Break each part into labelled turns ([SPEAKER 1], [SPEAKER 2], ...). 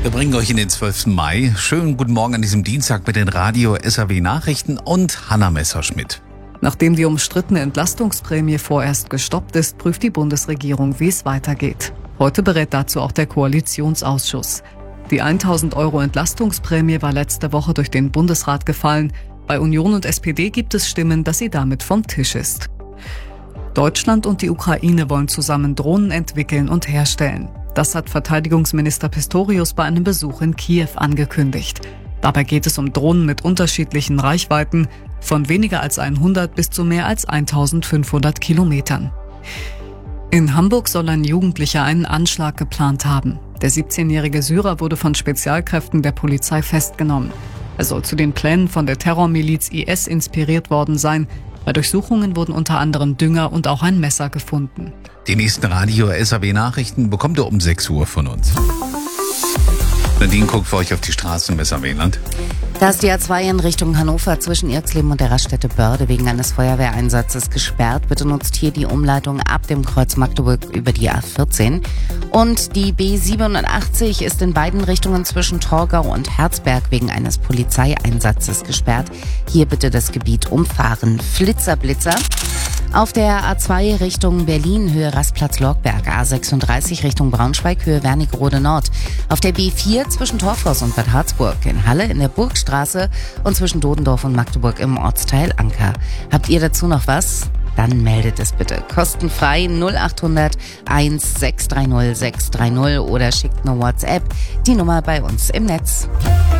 [SPEAKER 1] Wir bringen euch in den 12. Mai. Schönen guten Morgen an diesem Dienstag mit den Radio SAW Nachrichten und Hanna Messerschmidt.
[SPEAKER 2] Nachdem die umstrittene Entlastungsprämie vorerst gestoppt ist, prüft die Bundesregierung, wie es weitergeht. Heute berät dazu auch der Koalitionsausschuss. Die 1.000 € Entlastungsprämie war letzte Woche durch den Bundesrat gefallen. Bei Union und SPD gibt es Stimmen, dass sie damit vom Tisch ist. Deutschland und die Ukraine wollen zusammen Drohnen entwickeln und herstellen. Das hat Verteidigungsminister Pistorius bei einem Besuch in Kiew angekündigt. Dabei geht es um Drohnen mit unterschiedlichen Reichweiten, von weniger als 100 bis zu mehr als 1.500 Kilometern. In Hamburg soll ein Jugendlicher einen Anschlag geplant haben. Der 17-jährige Syrer wurde von Spezialkräften der Polizei festgenommen. Er soll zu den Plänen von der Terrormiliz IS inspiriert worden sein. Bei Durchsuchungen wurden unter anderem Dünger und auch ein Messer gefunden.
[SPEAKER 1] Die nächsten Radio SAW Nachrichten bekommt ihr um 6 Uhr von uns. Nadine guckt für euch auf die Straßen im SAW-Land.
[SPEAKER 3] Da ist die A2 in Richtung Hannover zwischen Irxleben und der Raststätte Börde wegen eines Feuerwehreinsatzes gesperrt. Bitte nutzt hier die Umleitung ab dem Kreuz Magdeburg über die A14. Und die B87 ist in beiden Richtungen zwischen Torgau und Herzberg wegen eines Polizeieinsatzes gesperrt. Hier bitte das Gebiet umfahren. Flitzer, Blitzer. Auf der A2 Richtung Berlin, Höhe Rastplatz Lorgberg, A36 Richtung Braunschweig, Höhe Wernigerode Nord. Auf der B4 zwischen Torfhaus und Bad Harzburg, in Halle in der Burgstraße und zwischen Dodendorf und Magdeburg im Ortsteil Anker. Habt ihr dazu noch was? Dann meldet es bitte kostenfrei 0800 1630 630 oder schickt eine WhatsApp. Die Nummer bei uns im Netz.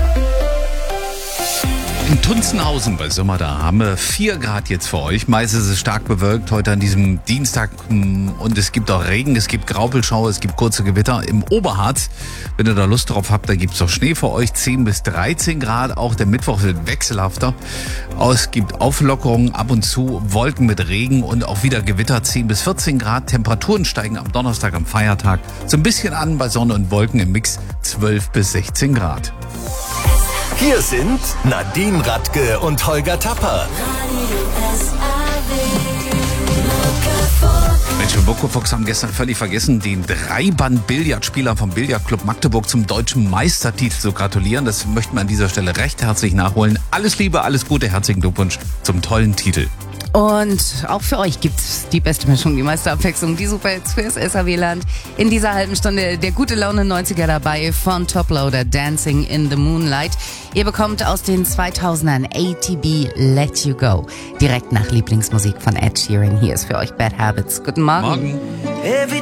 [SPEAKER 1] In Tunzenhausen bei Sommer, da haben wir 4 Grad jetzt für euch. Meist ist es stark bewölkt heute an diesem Dienstag und es gibt auch Regen, es gibt Graupelschauer, es gibt kurze Gewitter im Oberharz. Wenn ihr da Lust drauf habt, da gibt es auch Schnee für euch, 10 bis 13 Grad. Auch der Mittwoch wird wechselhafter. Es gibt Auflockerungen, ab und zu Wolken mit Regen und auch wieder Gewitter, 10 bis 14 Grad. Temperaturen steigen am Donnerstag, am Feiertag so ein bisschen an, bei Sonne und Wolken im Mix 12 bis 16 Grad.
[SPEAKER 4] Hier sind Nadine Radke und Holger Tapper.
[SPEAKER 1] Mensch, wir Bokofox haben gestern völlig vergessen, den Dreiband-Billardspieler vom Billardclub Magdeburg zum deutschen Meistertitel zu gratulieren. Das möchten wir an dieser Stelle recht herzlich nachholen. Alles Liebe, alles Gute, herzlichen Glückwunsch zum tollen Titel.
[SPEAKER 3] Und auch für euch gibt's die beste Mischung, die meiste Abwechslung, die Superhits fürs SAW-Land. In dieser halben Stunde der gute Laune 90er dabei von Toploader Dancing in the Moonlight. Ihr bekommt aus den 2000ern ATB Let You Go. Direkt nach Lieblingsmusik von Ed Sheeran. Hier ist für euch Bad Habits. Guten Morgen.
[SPEAKER 1] Morgen.